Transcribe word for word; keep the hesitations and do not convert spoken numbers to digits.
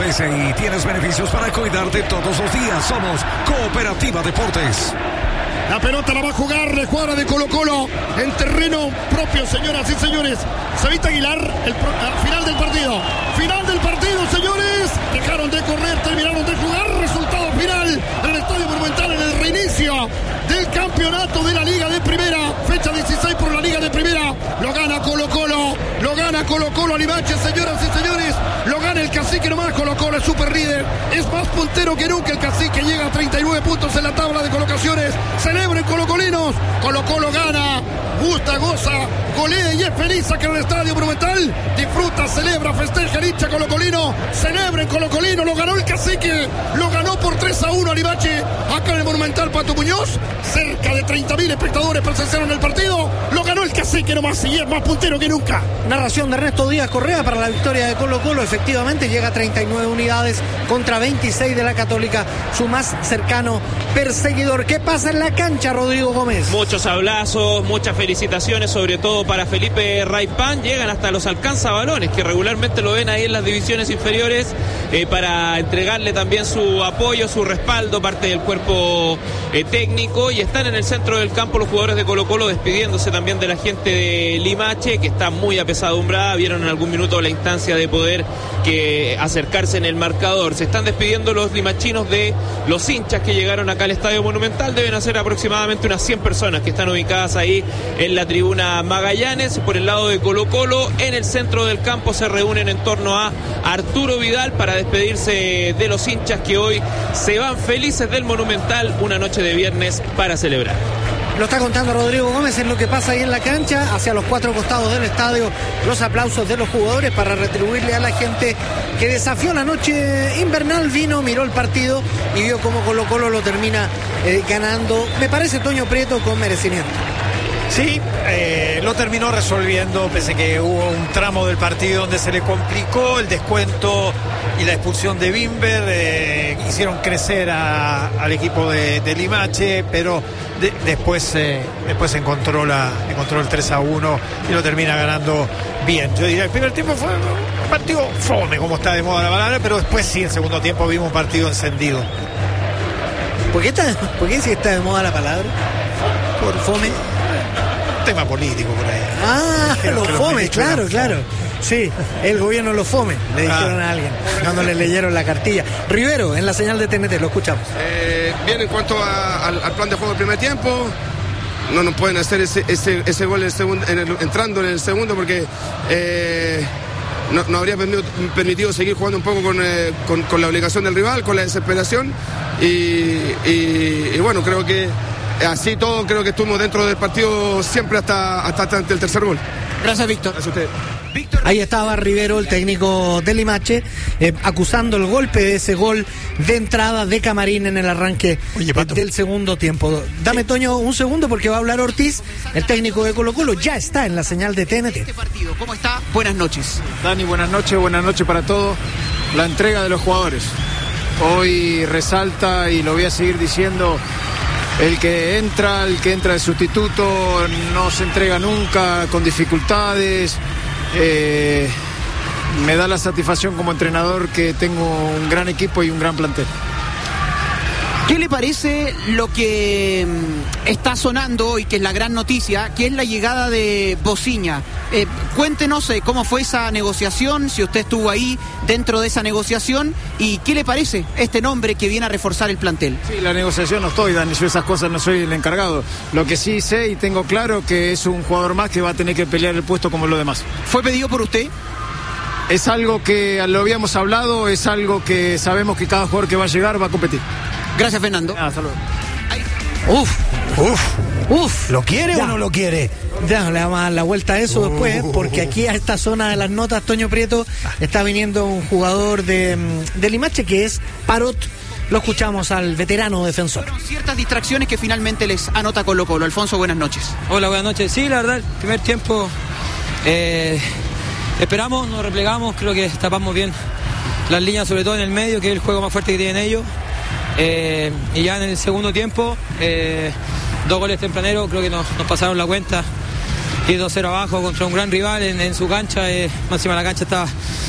crece y tienes beneficios para cuidarte todos los días. Somos Cooperativa Deportes. La pelota la va a jugar la escuadra de Colo Colo en terreno propio, señoras y señores. Savita Aguilar, el pro, al final del partido. Final del partido, señores. Dejaron de correr, terminaron de jugar. Resultado final en el Estadio Monumental en el reinicio del campeonato de la Liga de Primera. Fecha dieciséis por la Liga de Primera. Lo gana Colo Colo. Lo gana Colo Colo Limache, señoras y señores. Lo gana el Cacique nomás. Colo Colo es super líder. Es más puntero que nunca el Cacique. Llega a treinta y nueve puntos en la tabla de colocaciones. Celebren colocolinos. Colo Colo gana. Gusta, goza, golea y es feliz acá en el Estadio Monumental. Disfruta, celebra, festeja el hincha colocolino. Celebren colocolino. Lo ganó el Cacique. Lo ganó por tres a uno a Limache. Acá en el Monumental Pato Muñoz. Cerca de treinta mil espectadores presenciaron el partido. Lo ganó el Cacique nomás y es más puntero que nunca. Narración de Ernesto Díaz Correa para la victoria de Colo Colo. Efectivamente llega a treinta y nueve unidades contra veintiséis de la Católica, su más cercano perseguidor. ¿Qué pasa en la cancha, Rodrigo Gómez? Muchos abrazos, muchas felicitaciones, sobre todo para Felipe Raipán. Llegan hasta los alcanzabalones, que regularmente lo ven ahí en las divisiones inferiores, eh, para entregarle también su apoyo, su respaldo, parte del cuerpo eh, técnico, y están en el centro del campo los jugadores de Colo Colo despidiéndose también de la gente de Limache, que está muy apesadumbrada. Vieron en algún minuto la instancia de poder que acercarse en el marcador. Se están despidiendo los limachinos de los hinchas que llegaron acá al Estadio Monumental. Deben ser aproximadamente unas cien personas que están ubicadas ahí en la tribuna Magallanes. Por el lado de Colo Colo, en el centro del campo se reúnen en torno a Arturo Vidal para despedirse de los hinchas que hoy se van felices del Monumental, una noche de viernes para celebrar. Lo está contando Rodrigo Gómez, es lo que pasa ahí en la cancha, hacia los cuatro costados del estadio, los aplausos de los jugadores para retribuirle a la gente que desafió la noche invernal, vino, miró el partido y vio cómo Colo Colo lo termina eh, ganando, me parece, Toño Prieto, con merecimiento. Sí, eh, lo terminó resolviendo, pese que hubo un tramo del partido donde se le complicó el descuento y la expulsión de Bimber, eh, hicieron crecer a, al equipo de, de Limache, pero de, después, eh, después encontró, la, encontró el tres a uno y lo termina ganando bien. Yo diría, el primer tiempo fue un partido fome, como está de moda la palabra, pero después sí, el segundo tiempo vimos un partido encendido. ¿Por qué, está, ¿por qué sí está de moda la palabra? ¿Por fome? Tema político por ahí. Ah, lo fome, claro, claro. Sí, el gobierno lo fome, le dijeron ah. a alguien cuando le leyeron la cartilla. Rivero, en la señal de T N T, lo escuchamos. Eh, bien, en cuanto a, al, al plan de juego del primer tiempo, no nos pueden hacer ese, ese, ese gol en el segundo, en el, entrando en el segundo, porque eh, no, no habría permitido, permitido seguir jugando un poco con, eh, con, con la obligación del rival, con la desesperación. Y, y, y bueno, creo que así todo, creo que estuvimos dentro del partido siempre hasta, hasta, hasta el tercer gol. Gracias, Víctor. Gracias a usted. Ahí estaba Rivero, el técnico de Limache, eh, acusando el golpe de ese gol de entrada de Camarín en el arranque Oye, eh, del segundo tiempo. Dame, Toño, un segundo porque va a hablar Ortiz, el técnico de Colo Colo, ya está en la señal de T N T. Este partido, ¿cómo está? Buenas noches. Dani, buenas noches, buenas noches para todos. La entrega de los jugadores. Hoy resalta, y lo voy a seguir diciendo, el que entra, el que entra de sustituto, no se entrega nunca, con dificultades. Eh, me da la satisfacción como entrenador que tengo un gran equipo y un gran plantel. ¿Qué le parece lo que está sonando hoy, que es la gran noticia, que es la llegada de Bociña? Eh, cuéntenos eh, cómo fue esa negociación, si usted estuvo ahí dentro de esa negociación, y qué le parece este nombre que viene a reforzar el plantel. Sí, la negociación no estoy, Dani, yo esas cosas no soy el encargado. Lo que sí sé y tengo claro que es un jugador más que va a tener que pelear el puesto como los demás. ¿Fue pedido por usted? Es algo que lo habíamos hablado, es algo que sabemos que cada jugador que va a llegar va a competir. Gracias, Fernando. Ah, saludos. Uf, uf, uf. ¿Lo quiere ya. o no lo quiere? Ya, le vamos a dar la vuelta a eso uh, después, porque aquí a esta zona de las notas, Toño Prieto, está viniendo un jugador de, de Limache que es Parot. Lo escuchamos al veterano defensor. Fueron ciertas distracciones que finalmente les anota Colo Colo. Alfonso, buenas noches. Hola, buenas noches. Sí, la verdad, el primer tiempo eh, esperamos, nos replegamos, creo que tapamos bien las líneas, sobre todo en el medio, que es el juego más fuerte que tienen ellos. Eh, y ya en el segundo tiempo, eh, dos goles tempraneros, creo que nos, nos pasaron la cuenta. Y dos cero abajo contra un gran rival en, en su cancha. Eh, máxima la cancha estaba